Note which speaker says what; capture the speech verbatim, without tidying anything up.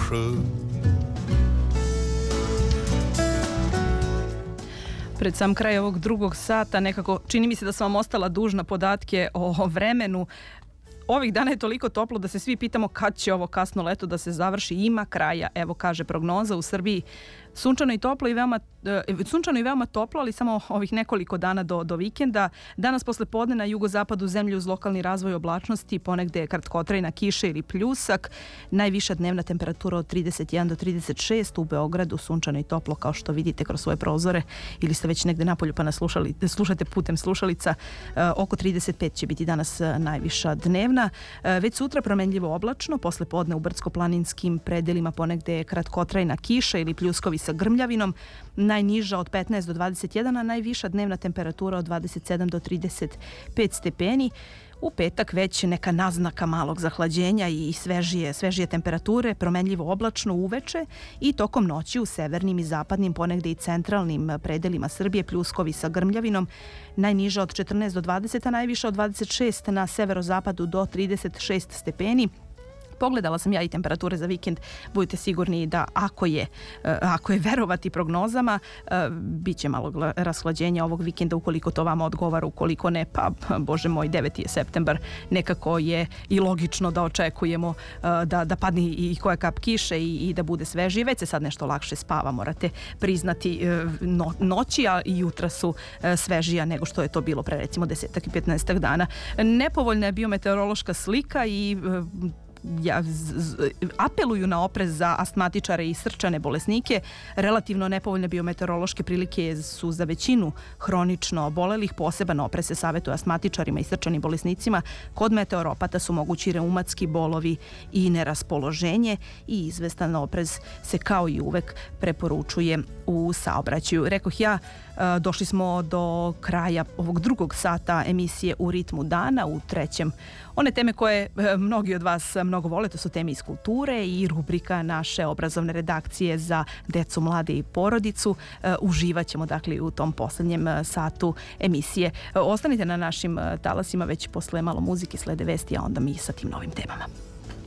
Speaker 1: crew.
Speaker 2: Pred sam kraj ovog drugog sata nekako čini mi se da sam vam ostala dužna podatke o vremenu. Ovih dana je toliko toplo da se svi pitamo kad će ovo kasno leto da se završi. Ima kraja, evo kaže prognoza u Srbiji. Sunčano i toplo i veoma, e, sunčano i veoma toplo, ali samo ovih nekoliko dana do, do vikenda. Danas posle podne na jugozapadu zemlje uz lokalni razvoj oblačnosti, ponegde kratkotrajna kiša ili pljusak. Najviša dnevna temperatura od trideset jedan do trideset šest, u Beogradu sunčano i toplo kao što vidite kroz svoje prozore ili ste već negde napolju pa nas slušali, slušate putem slušalica. E, oko trideset pet će biti danas najviša dnevna. E, već sutra promenljivo oblačno, posle podne u brdsko-planinskim predelima ponegde kratkotrajna kiša ili pljuskovi sa grmljavinom, najniža od petnaest do dvadeset jedan, a najviša dnevna temperatura od dvadeset sedam do trideset pet stepeni. U petak već neka naznaka malog zahlađenja i svežije, svežije temperature, promenljivo oblačno uveče i tokom noći u severnim i zapadnim, ponegde i centralnim predelima Srbije pljuskovi sa grmljavinom, najniža od četrnaest do dvadeset, a najviša od dvadeset šest na severozapadu do trideset šest stepeni. Pogledala sam ja i temperature za vikend, budite sigurni da ako je, ako je verovati prognozama, bit će malo rashlađenja ovog vikenda ukoliko to vama odgovara, ukoliko ne, pa bože moj, deveti je septembar, nekako je i logično da očekujemo da, da padne i koja kap kiše i, i da bude svežije. Već se sad nešto lakše spava, morate priznati, no, noći, a i jutra su svežija nego što je to bilo pre recimo desetak i petnaestak dana. Nepovoljna je biometeorološka slika i Ja, z, z, apeluju na oprez za astmatičare i srčane bolesnike. Relativno nepovoljne biometeorološke prilike su za većinu hronično obolelih. Poseban oprez se savjetuje astmatičarima i srčanim bolesnicima. Kod meteoropata su mogući reumatski bolovi i neraspoloženje i izvestan oprez se kao i uvek preporučuje u saobraćaju. Rekoh ja, došli smo do kraja ovog drugog sata emisije U ritmu dana. U trećem one teme koje mnogi od vas mnogo vole, to su teme iz kulture i rubrika naše obrazovne redakcije za decu, mlade i porodicu. Uživat ćemo dakle u tom poslednjem satu emisije. Ostanite na našim talasima, već posle malo muzike slede vesti, a onda mi sa tim novim temama.